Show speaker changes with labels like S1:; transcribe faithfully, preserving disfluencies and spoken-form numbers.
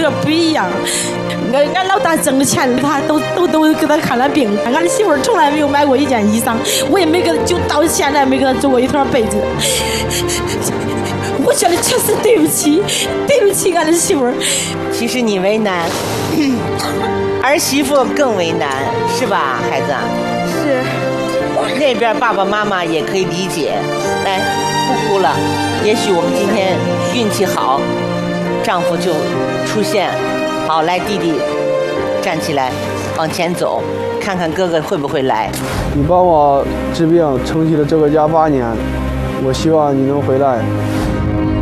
S1: 点不一样。俺俺老大挣的钱，他都都都给他看了病，俺媳妇从来没有买过一件衣裳，我也没给他，就到现在没给他做过一条被子。我觉得确实对不起，对不起俺的媳妇儿。
S2: 其实你为难，儿媳妇更为难，是吧，孩子？
S1: 是。
S2: 那边爸爸妈妈也可以理解，来，不哭了。也许我们今天运气好，丈夫就出现。好，来，弟弟，站起来，往前走，看看哥哥会不会来。
S3: 你帮我治病，撑起了这个家八年，我希望你能回来。